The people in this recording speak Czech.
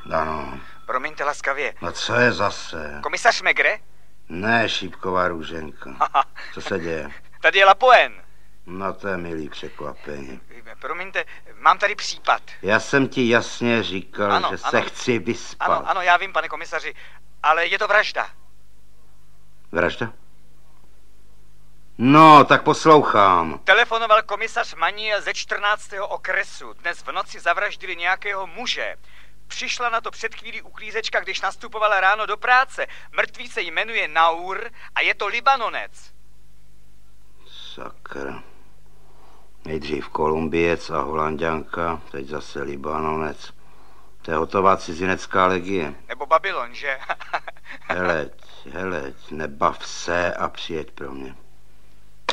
Ano. Promiňte laskavě. No co je zase? Komisař Megre? Ne, šípková Růženka. Co se děje? Tady je Lapoen. No to je milý překvapení. Promiňte, mám tady případ. Já jsem ti jasně říkal, že se chci vyspat. Ano, já vím, pane komisaři, ale je to vražda. Vražda? No, tak poslouchám. Telefonoval komisař Maniel ze 14. okresu. Dnes v noci zavraždili nějakého muže. Přišla na to před chvílí uklízečka, když nastupovala ráno do práce. Mrtvý se jmenuje Naur a je to Libanonec. Sakra. Nejdřív Kolumbiec a Holanďanka, teď zase Libanonec. To je hotová cizinecká legie. Nebo Babylon, že? Heleď, nebav se a přijeď pro mě.